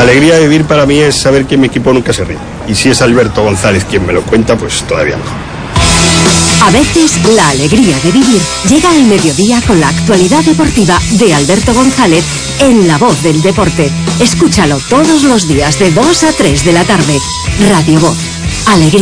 alegría de vivir para mí es saber que mi equipo nunca se rinde. Y si es Alberto González quien me lo cuenta, pues todavía mejor. A veces, la alegría de vivir llega al mediodía con la actualidad deportiva de Alberto González en La Voz del Deporte. Escúchalo todos los días de 2 a 3 de la tarde. Radio Voz. Alegría.